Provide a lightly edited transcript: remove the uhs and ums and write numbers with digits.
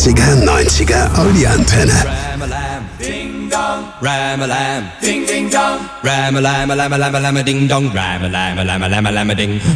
80er, 90er, oh die Antenne. Ram-a-lam, ding dong, ram-a-lam, ding ding dong, ram-a-lam, lam-a-lam, lam-a-ding dong, ram-a-lam, lam-a-lam, lam-a-ding.